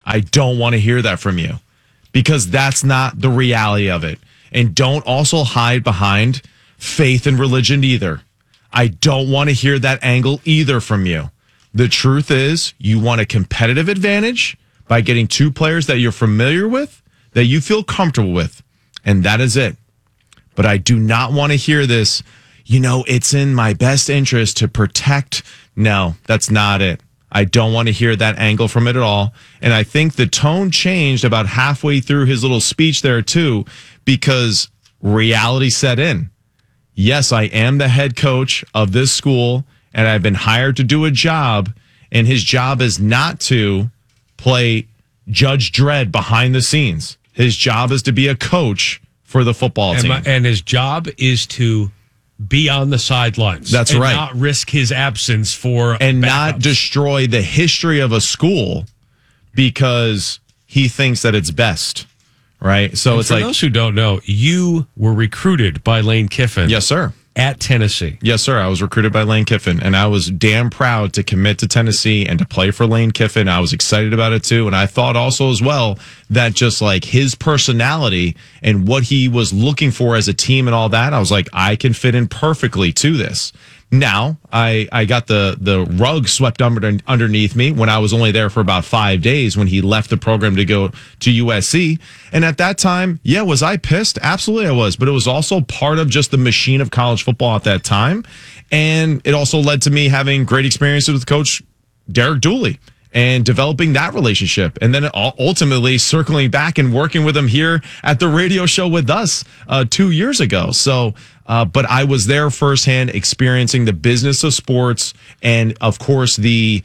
I don't want to hear that from you because that's not the reality of it. And don't also hide behind faith and religion either. I don't want to hear that angle either from you. The truth is you want a competitive advantage by getting two players that you're familiar with, that you feel comfortable with, and that is it. But I do not want to hear this, it's in my best interest to protect. No, that's not it. I don't want to hear that angle from it at all. And I think the tone changed about halfway through his little speech there too, because reality set in. Yes, I am the head coach of this school, and I've been hired to do a job, and his job is not to play Judge Dredd behind the scenes. His job is to be a coach for the football team. And his job is to be on the sidelines. That's right. Not risk his absence for and backups. Not destroy the history of a school because he thinks that it's best. Right? So and it's for like, those who don't know, you were recruited by Lane Kiffin. Yes, sir. At Tennessee. Yes, sir. I was recruited by Lane Kiffin, and I was damn proud to commit to Tennessee and to play for Lane Kiffin. I was excited about it, too. And I thought also as well that just like his personality and what he was looking for as a team and all that, I was like, I can fit in perfectly to this. Now, I got the rug swept underneath me when I was only there for about 5 days when he left the program to go to USC. And at that time, yeah, was I pissed? Absolutely I was. But it was also part of just the machine of college football at that time. And it also led to me having great experiences with Coach Derek Dooley and developing that relationship. And then ultimately circling back and working with him here at the radio show with us 2 years ago. So, but I was there firsthand experiencing the business of sports and, of course, the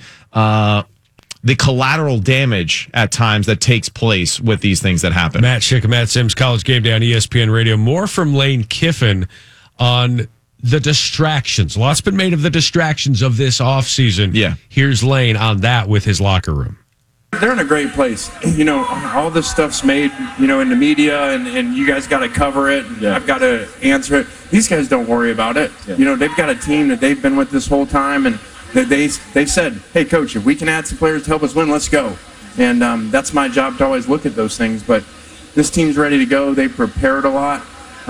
collateral damage at times that takes place with these things that happen. Matt Schick and Matt Sims, College Game Day on ESPN Radio. More from Lane Kiffin on the distractions. Lots been made of the distractions of this offseason. Yeah. Here's Lane on that with his locker room. They're in a great place. All this stuff's made, in the media, and you guys got to cover it. And I've got to answer it. These guys don't worry about it. Yeah. They've got a team that they've been with this whole time, and they said, hey, Coach, if we can add some players to help us win, let's go. And that's my job to always look at those things. But this team's ready to go. They prepared a lot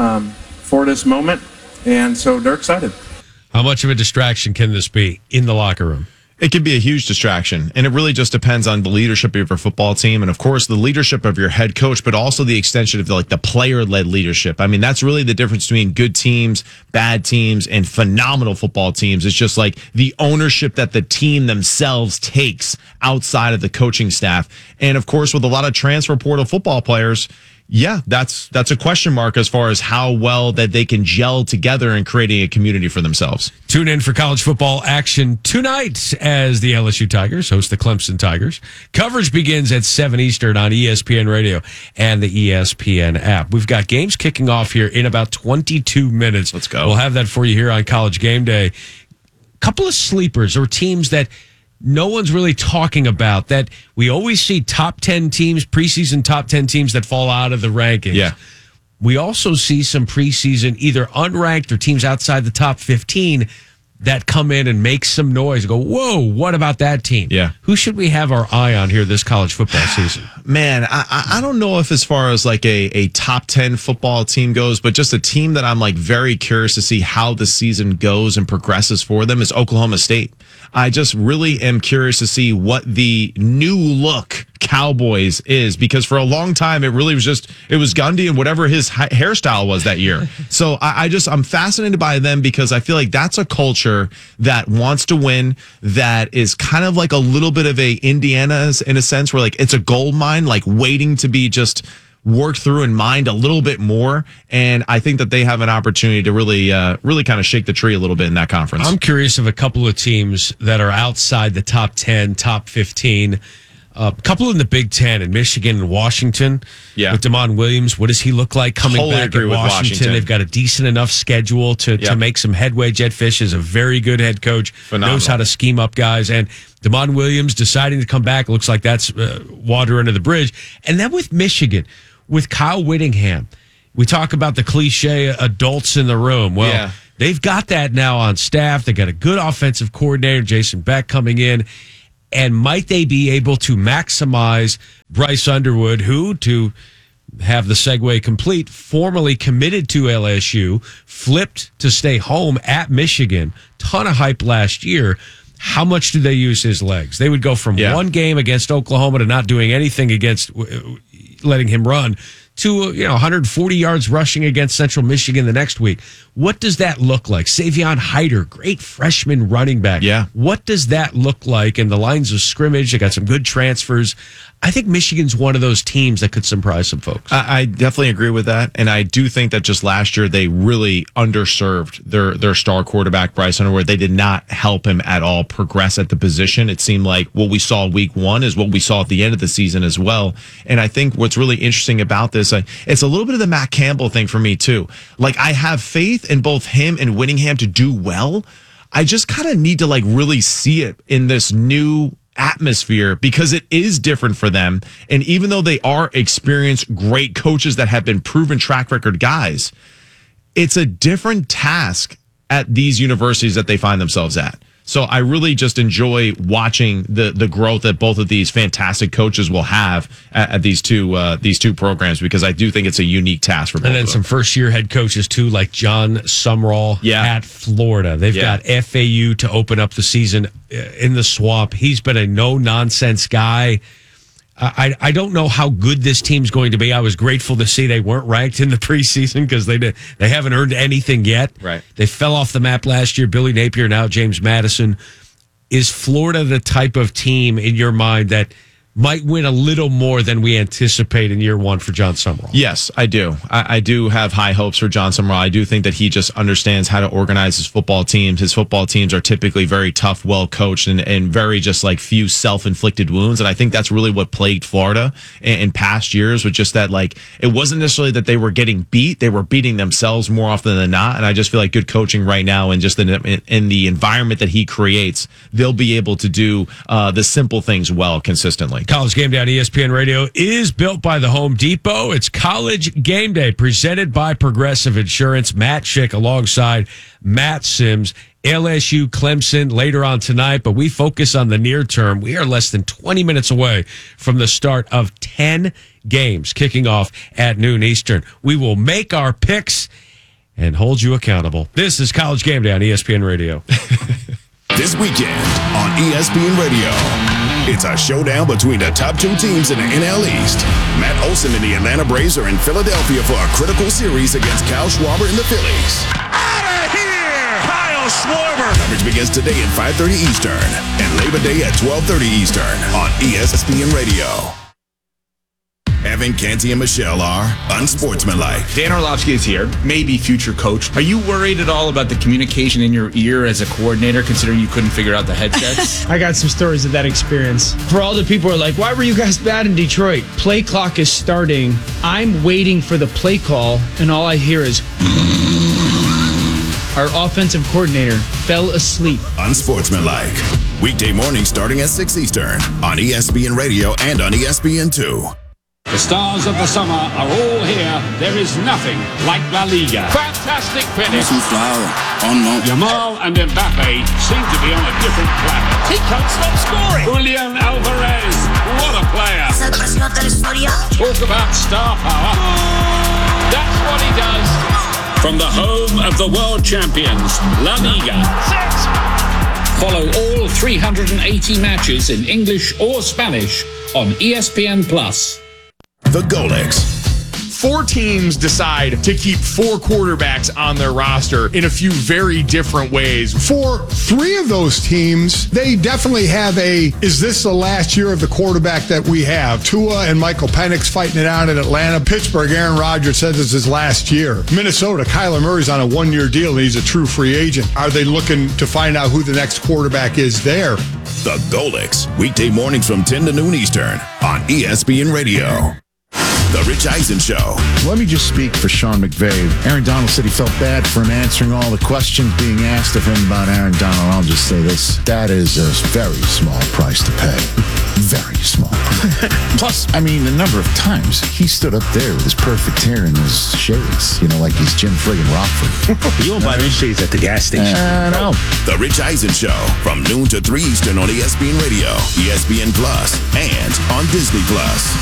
for this moment, and so they're excited. How much of a distraction can this be in the locker room? It could be a huge distraction, and it really just depends on the leadership of your football team and, of course, the leadership of your head coach, but also the extension of the player-led leadership. I mean, that's really the difference between good teams, bad teams, and phenomenal football teams. It's just like the ownership that the team themselves takes outside of the coaching staff. And, of course, with a lot of transfer portal football players, yeah, that's a question mark as far as how well that they can gel together in creating a community for themselves. Tune in for college football action tonight as the LSU Tigers host the Clemson Tigers. Coverage begins at 7 Eastern on ESPN Radio and the ESPN app. We've got games kicking off here in about 22 minutes. Let's go. We'll have that for you here on College Game Day. Couple of sleepers or teams that no one's really talking about, that we always see top 10 teams, preseason top 10 teams that fall out of the rankings. Yeah. We also see some preseason either unranked or teams outside the top 15 that come in and make some noise and go, whoa, what about that team? Yeah. Who should we have our eye on here this college football season? Man, I don't know if as far as a top 10 football team goes, but just a team that I'm very curious to see how the season goes and progresses for them is Oklahoma State. I just really am curious to see what the new look Cowboys is, because for a long time it really was it was Gundy and whatever his hairstyle was that year. So I'm fascinated by them because I feel like that's a culture that wants to win, that is kind of like a little bit of a Indiana in a sense, where it's a gold mine, waiting to be just worked through and mined a little bit more. And I think that they have an opportunity to really kind of shake the tree a little bit in that conference. I'm curious of a couple of teams that are outside the top 10, top 15. A couple in the Big Ten in Michigan and Washington. Yeah. With Damon Williams, what does he look like coming Totally back agree at with Washington? They've got a decent enough schedule to make some headway. Jed Fish is a very good head coach. Phenomenal. Knows how to scheme up guys. And Damon Williams deciding to come back looks like that's water under the bridge. And then with Michigan, with Kyle Whittingham, we talk about the cliche adults in the room. Well, yeah. They've got that now on staff. They got a good offensive coordinator, Jason Beck, coming in. And might they be able to maximize Bryce Underwood, who, to have the segue complete, formerly committed to LSU, flipped to stay home at Michigan, ton of hype last year. How much do they use his legs? They would go from one game against Oklahoma to not doing anything against letting him run to 140 yards rushing against Central Michigan the next week. What does that look like? Savion Hyder, great freshman running back. Yeah. What does that look like in the lines of scrimmage? They got some good transfers. I think Michigan's one of those teams that could surprise some folks. I definitely agree with that. And I do think that just last year they really underserved their star quarterback, Bryce Underwood. They did not help him at all progress at the position. It seemed like what we saw week 1 is what we saw at the end of the season as well. And I think what's really interesting about this, it's a little bit of the Matt Campbell thing for me too. Like, I have faith in both him and Whittingham to do well. I just kind of need to really see it in this new atmosphere because it is different for them. And even though they are experienced, great coaches that have been proven track record guys, it's a different task at these universities that they find themselves at. So I really just enjoy watching the growth that both of these fantastic coaches will have at these two programs, because I do think it's a unique task for both And then of them. some first-year head coaches, too, like John Sumrall at Florida. They've got FAU to open up the season in the Swamp. He's been a no-nonsense guy. I don't know how good this team's going to be. I was grateful to see they weren't ranked in the preseason because they haven't earned anything yet. Right. They fell off the map last year. Billy Napier, now James Madison. Is Florida the type of team in your mind that might win a little more than we anticipate in year 1 for John Sumrall? Yes, I do. I do have high hopes for John Sumrall. I do think that he just understands how to organize his football teams. His football teams are typically very tough, well coached, and very just few self-inflicted wounds. And I think that's really what plagued Florida in past years, with just that, it wasn't necessarily that they were getting beat. They were beating themselves more often than not. And I just feel like good coaching right now, and just in the environment that he creates, they'll be able to do the simple things well consistently. College Game Day on ESPN Radio is built by the Home Depot. It's College Game Day presented by Progressive Insurance. Matt Schick alongside Matt Sims. LSU Clemson later on tonight, but we focus on the near term. We are less than 20 minutes away from the start of 10 games kicking off at noon Eastern. We will make our picks and hold you accountable. This is College Game Day on ESPN Radio. This weekend on ESPN Radio, it's a showdown between the top 2 teams in the NL East. Matt Olson and the Atlanta Braves are in Philadelphia for a critical series against Kyle Schwarber and the Phillies. Out of here, Kyle Schwarber! Coverage begins today at 5:30 Eastern and Labor Day at 12:30 Eastern on ESPN Radio. Evan, Canty, and Michelle are unsportsmanlike. Dan Orlovsky is here, maybe future coach. Are you worried at all about the communication in your ear as a coordinator, considering you couldn't figure out the headsets? I got some stories of that experience. For all the people who are like, why were you guys bad in Detroit? Play clock is starting. I'm waiting for the play call, and all I hear is... Our offensive coordinator fell asleep. Unsportsmanlike. Weekday morning starting at 6 Eastern on ESPN Radio and on ESPN2. The stars of the summer are all here. There is nothing like La Liga. Fantastic finish. Yamal and Mbappe seem to be on a different planet. He can't stop scoring. Julian Alvarez, what a player. Talk about star power. That's what he does. From the home of the world champions, La Liga. Follow all 380 matches in English or Spanish on ESPN+. The Golix. 4 teams decide to keep 4 quarterbacks on their roster in a few very different ways. For 3 of those teams, they definitely have is this the last year of the quarterback that we have? Tua and Michael Penix fighting it out in Atlanta. Pittsburgh, Aaron Rodgers says it's his last year. Minnesota, Kyler Murray's on a 1-year deal and he's a true free agent. Are they looking to find out who the next quarterback is there? The Golix. Weekday mornings from 10 to noon Eastern on ESPN Radio. The Rich Eisen Show. Let me just speak for Sean McVay. Aaron Donald said he felt bad for him answering all the questions being asked of him about Aaron Donald. I'll just say this. That is a very small price to pay. Very small. Plus, I mean, the number of times he stood up there with his perfect hair and his shades, like he's Jim friggin' Rockford. You won't buy those shades at the gas station. No. The Rich Eisen Show from noon to 3 Eastern on ESPN Radio, ESPN Plus, and on Disney Plus.